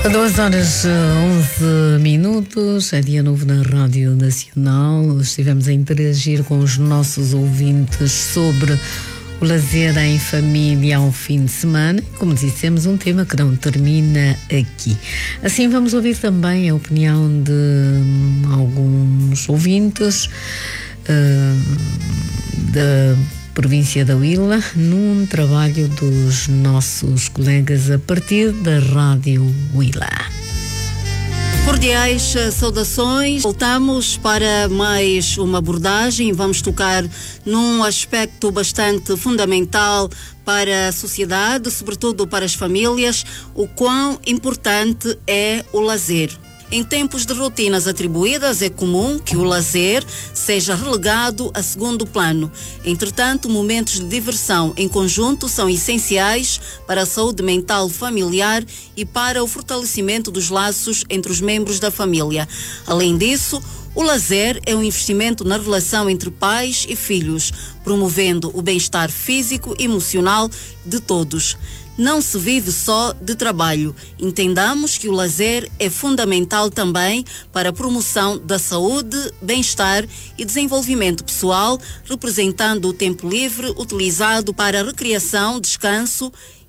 2h11, é dia novo na Rádio Nacional. Estivemos a interagir com os nossos ouvintes sobre o lazer em família ao fim de semana. Como dissemos, um tema que não termina aqui. Assim, vamos ouvir também a opinião de alguns ouvintes da província da Huila, num trabalho dos nossos colegas a partir da Rádio Huila. Cordiais saudações. Voltamos para mais uma abordagem. Vamos tocar num aspecto bastante fundamental para a sociedade, sobretudo para as famílias, o quão importante é o lazer. Em tempos de rotinas atribuídas, é comum que o lazer seja relegado a segundo plano. Entretanto, momentos de diversão em conjunto são essenciais para a saúde mental familiar e para o fortalecimento dos laços entre os membros da família. Além disso, o lazer é um investimento na relação entre pais e filhos, promovendo o bem-estar físico e emocional de todos. Não se vive só de trabalho. Entendamos que o lazer é fundamental também para a promoção da saúde, bem-estar e desenvolvimento pessoal, representando o tempo livre utilizado para recreação, descanso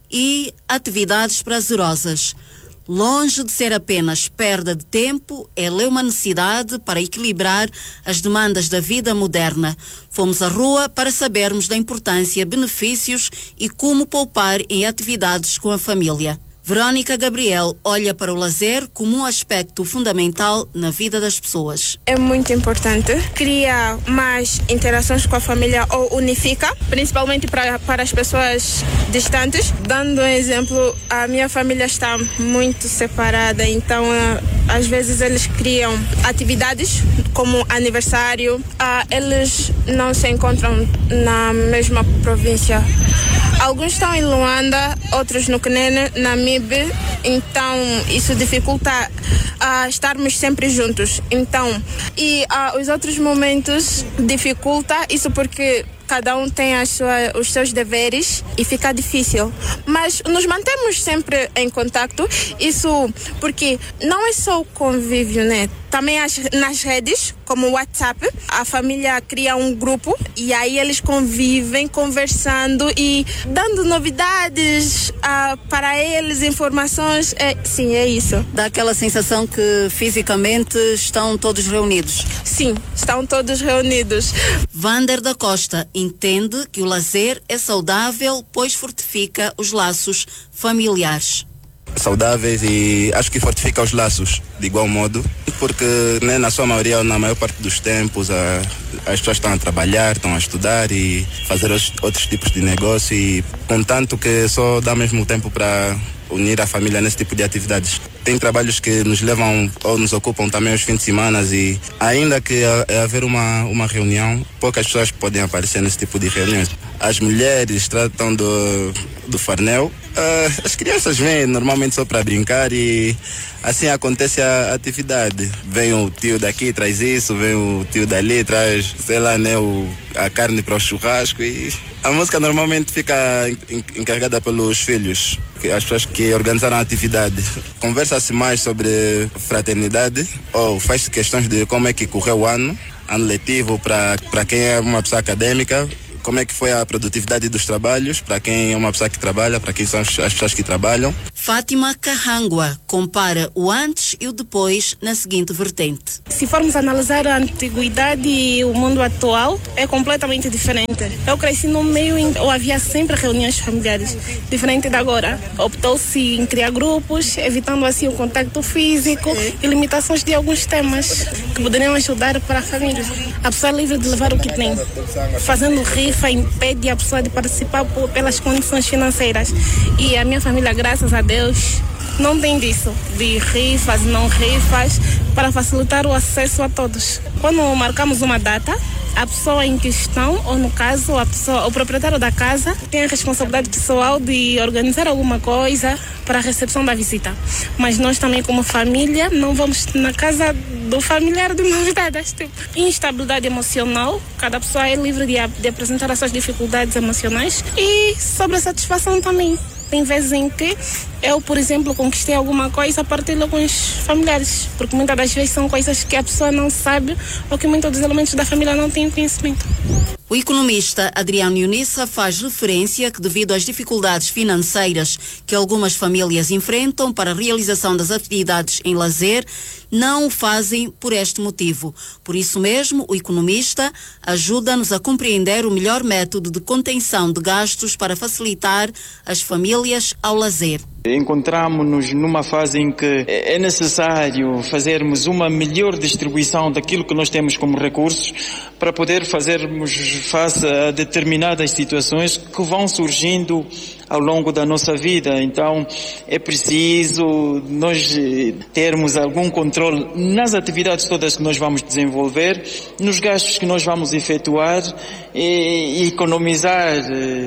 e atividades prazerosas. Longe de ser apenas perda de tempo, ela é uma necessidade para equilibrar as demandas da vida moderna. Fomos à rua para sabermos da importância, benefícios e como poupar em atividades com a família. Verônica Gabriel olha para o lazer como um aspecto fundamental na vida das pessoas. É muito importante, cria mais interações com a família ou unifica, principalmente para as pessoas distantes. Dando um exemplo, a minha família está muito separada, então às vezes eles criam atividades como aniversário, eles não se encontram na mesma província. Alguns estão em Luanda, outros no Cnene, na MIB, então isso dificulta estarmos sempre juntos. Então, os outros momentos dificulta isso porque cada um tem os seus deveres e fica difícil. Mas nos mantemos sempre em contacto, isso porque não é só o convívio, né? Também nas redes, como o WhatsApp, a família cria um grupo e aí eles convivem, conversando e dando novidades para eles, informações. Sim, é isso. Dá aquela sensação que fisicamente estão todos reunidos. Sim, estão todos reunidos. Vander da Costa entende que o lazer é saudável, pois fortifica os laços familiares. Saudáveis e acho que fortifica os laços de igual modo, porque né, na sua maioria, na maior parte dos tempos, as pessoas estão a trabalhar, estão a estudar e fazer outros tipos de negócio e contanto que só dá mesmo tempo para unir a família nesse tipo de atividades. Tem trabalhos que nos levam ou nos ocupam também os fins de semana e ainda que haver uma reunião, poucas pessoas podem aparecer nesse tipo de reuniões. As mulheres tratam do farnel, as crianças vêm normalmente só para brincar e assim acontece a atividade. Vem o tio daqui, traz isso, vem o tio dali, traz, sei lá, né, a carne para o churrasco e a música normalmente fica encarregada pelos filhos, as pessoas que organizaram a atividade. Conversa-se mais sobre fraternidade ou faz-se questões de como é que correu o ano letivo para quem é uma pessoa acadêmica, como é que foi a produtividade dos trabalhos, para quem é uma pessoa que trabalha, para quem são as pessoas que trabalham. Fátima Carrangua compara o antes e o depois na seguinte vertente. Se formos analisar a antiguidade e o mundo atual, é completamente diferente. Eu cresci num meio em que havia sempre reuniões familiares, diferente de agora. Optou-se em criar grupos, evitando assim o contacto físico e limitações de alguns temas que poderiam ajudar para a família. A pessoa é livre de levar o que tem. Fazendo rifa impede a pessoa de participar pelas condições financeiras. E a minha família, graças a Deus, não tem disso, de rifas, não rifas, para facilitar o acesso a todos. Quando marcamos uma data, a pessoa em questão, ou no caso, o proprietário da casa, tem a responsabilidade pessoal de organizar alguma coisa para a recepção da visita. Mas nós também, como família, não vamos na casa do familiar de novidades. Tipo, instabilidade emocional, cada pessoa é livre de apresentar as suas dificuldades emocionais e sobre a satisfação também. Tem vezes em que eu, por exemplo, conquistei alguma coisa, partilho com os familiares, porque muitas das vezes são coisas que a pessoa não sabe ou que muitos dos elementos da família não têm conhecimento. O economista Adriano Yunissa faz referência que, devido às dificuldades financeiras que algumas famílias enfrentam para a realização das atividades em lazer, não o fazem por este motivo. Por isso mesmo, o economista ajuda-nos a compreender o melhor método de contenção de gastos para facilitar as famílias ao lazer. Encontramos-nos numa fase em que é necessário fazermos uma melhor distribuição daquilo que nós temos como recursos para poder fazermos face a determinadas situações que vão surgindo ao longo da nossa vida. Então é preciso nós termos algum controle nas atividades todas que nós vamos desenvolver, nos gastos que nós vamos efetuar e economizar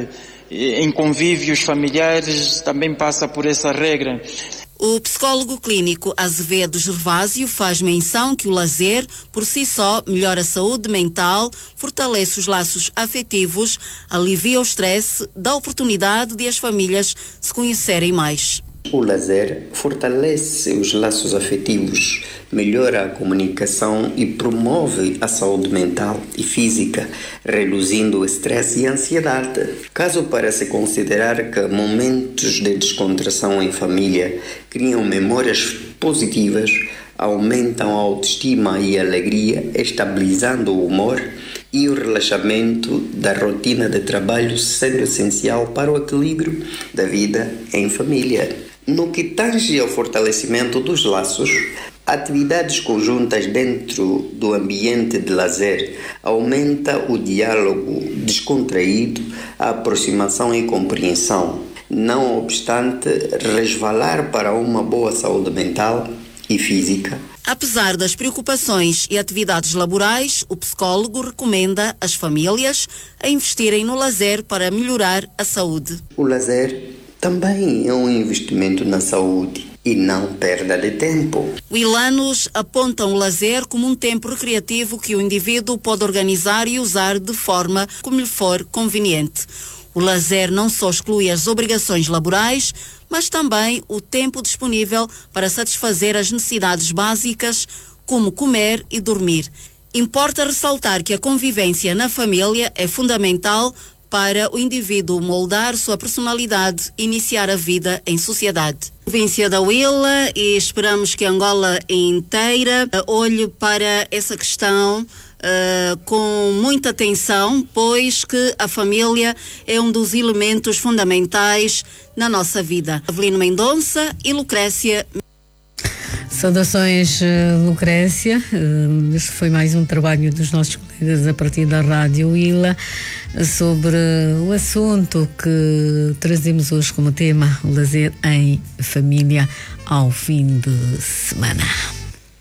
em convívios familiares também passa por essa regra. O psicólogo clínico Azevedo Gervásio faz menção que o lazer, por si só, melhora a saúde mental, fortalece os laços afetivos, alivia o stress, dá oportunidade de as famílias se conhecerem mais. O lazer fortalece os laços afetivos, melhora a comunicação e promove a saúde mental e física, reduzindo o estresse e a ansiedade. Caso para se considerar que momentos de descontração em família criam memórias positivas, aumentam a autoestima e a alegria, estabilizando o humor e o relaxamento da rotina de trabalho, sendo essencial para o equilíbrio da vida em família. No que tange ao fortalecimento dos laços, atividades conjuntas dentro do ambiente de lazer aumenta o diálogo descontraído, a aproximação e compreensão, não obstante resvalar para uma boa saúde mental e física. Apesar das preocupações e atividades laborais, o psicólogo recomenda às famílias a investirem no lazer para melhorar a saúde. O lazer também é um investimento na saúde e não perda de tempo. O Ilanos apontam o lazer como um tempo recreativo que o indivíduo pode organizar e usar de forma como lhe for conveniente. O lazer não só exclui as obrigações laborais, mas também o tempo disponível para satisfazer as necessidades básicas, como comer e dormir. Importa ressaltar que a convivência na família é fundamental para o indivíduo moldar sua personalidade e iniciar a vida em sociedade. Província da Huila, e esperamos que Angola inteira olhe para essa questão com muita atenção, pois que a família é um dos elementos fundamentais na nossa vida. Avelino Mendonça e Lucrécia. Saudações, Lucrécia. Este foi mais um trabalho dos nossos colegas a partir da Rádio Huila sobre o assunto que trazemos hoje como tema, o lazer em família ao fim de semana.